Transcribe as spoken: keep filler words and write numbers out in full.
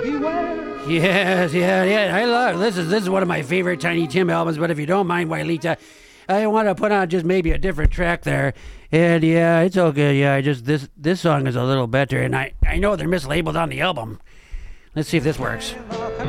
beware. Yes, yeah, yeah. I love this. Is this is one of my favorite Tiny Tim albums? But if you don't mind, Wailita, I want to put on just maybe a different track there. And yeah, it's okay. Yeah, I just this this song is a little better, and I I know they're mislabeled on the album. Let's see if this works.